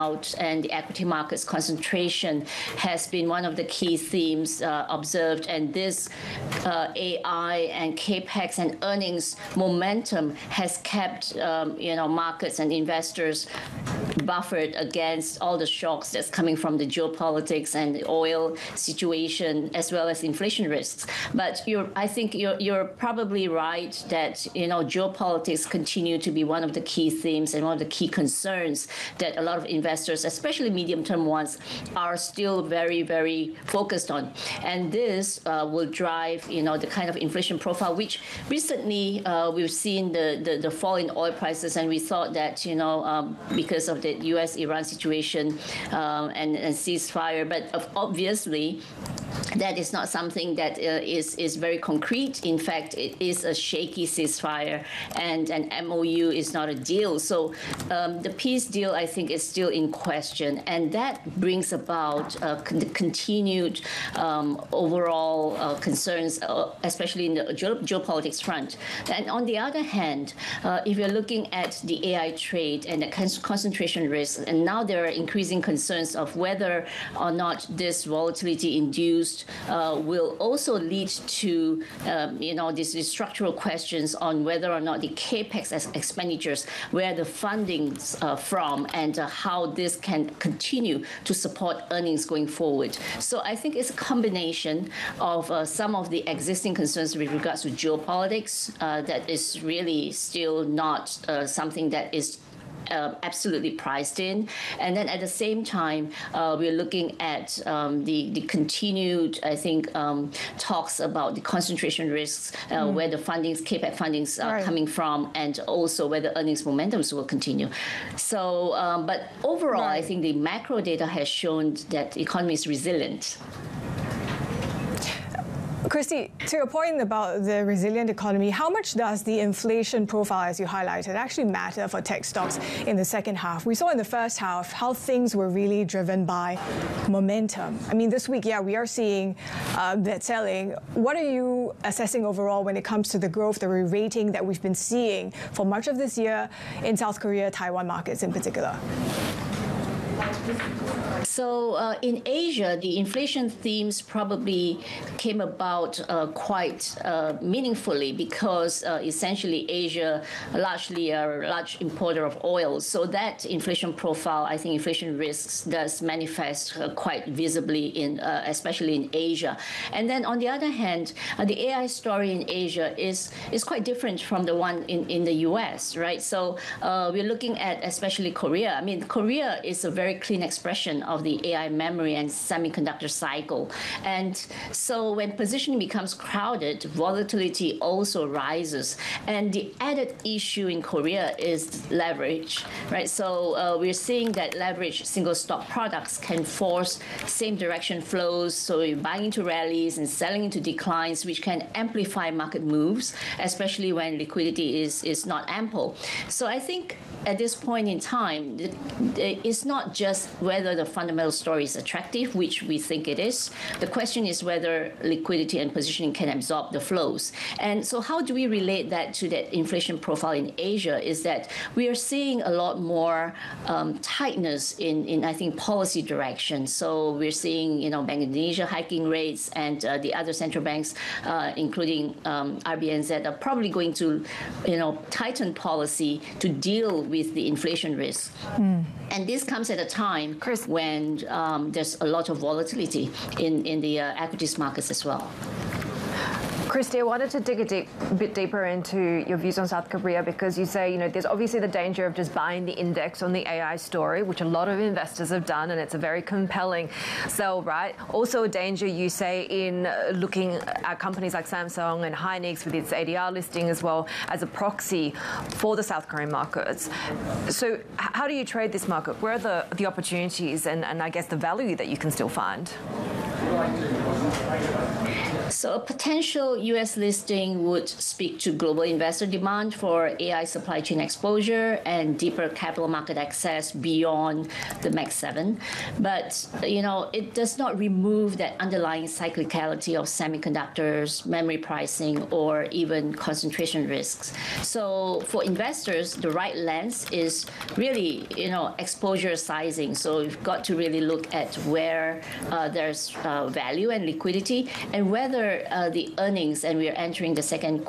and the equity markets concentration has been one of the key themes observed, and this AI and capex and earnings momentum has kept markets and investors buffered against all the shocks that's coming from the geopolitics and the oil situation, as well as inflation risks. But I think you're probably right that geopolitics continue to be one of the key themes and one of the key concerns that a lot of investors, especially medium-term ones, are still very, very focused on. And this will drive the kind of inflation profile, which recently we've seen the fall in oil prices, and we thought that because of the U.S.-Iran situation and ceasefire, but obviously that is not something that is very concrete. In fact, it is a shaky ceasefire, and an MOU is not a deal. So the peace deal, I think, is still in question, and that brings about the continued overall concerns, especially in the geopolitics front. And on the other hand, if you're looking at the AI trade and the concentration risk, and now there are increasing concerns of whether or not this volatility-induced will also lead to these structural questions on whether or not the capex expenditures, where the funding's from, and how this can continue to support earnings going forward. So I think it's a combination of some of the existing concerns with regards to geopolitics that is really still not something that is absolutely priced in. And then at the same time, we're looking at the continued, I think, talks about the concentration risks, where the capex fundings are coming from, and also whether earnings momentums will continue. So, but overall, I think the macro data has shown that the economy is resilient. Christy, to your point about the resilient economy, how much does the inflation profile, as you highlighted, actually matter for tech stocks in the second half? We saw in the first half how things were really driven by momentum. I mean, this week, we are seeing that selling. What are you assessing overall when it comes to the growth, the re-rating that we've been seeing for much of this year in South Korea, Taiwan markets in particular? So in Asia, the inflation themes probably came about quite meaningfully because essentially Asia largely are a large importer of oil. So that inflation profile, I think inflation risks does manifest quite visibly especially in Asia. And then on the other hand, the AI story in Asia is quite different from the one in the US, right? So we're looking at especially Korea. I mean, Korea is a very clean expression of the AI memory and semiconductor cycle. And so when positioning becomes crowded, volatility also rises. And the added issue in Korea is leverage, right? So we're seeing that leverage single stock products can force same direction flows. So you're buying into rallies and selling into declines, which can amplify market moves, especially when liquidity is not ample. So I think at this point in time, it's not just whether the fundamental story is attractive, which we think it is. The question is whether liquidity and positioning can absorb the flows. And so how do we relate that to that inflation profile in Asia is that we are seeing a lot more tightness in I think, policy direction. So we're seeing, Bank of Indonesia hiking rates, and the other central banks, including RBNZ, are probably going to, tighten policy to deal with the inflation risk. And this comes at a time when there's a lot of volatility in the equities markets as well. Christy, I wanted to dig a bit deeper into your views on South Korea, because you say, there's obviously the danger of just buying the index on the AI story, which a lot of investors have done, and it's a very compelling sell, right? Also a danger, you say, in looking at companies like Samsung and Hynix with its ADR listing as well as a proxy for the South Korean markets. So how do you trade this market? Where are the opportunities and I guess the value that you can still find? So a potential U.S. listing would speak to global investor demand for AI supply chain exposure and deeper capital market access beyond the Mag 7. But, it does not remove that underlying cyclicality of semiconductors, memory pricing, or even concentration risks. So for investors, the right lens is really, exposure sizing. So you've got to really look at where there's value and liquidity and whether the earnings, and we are entering the second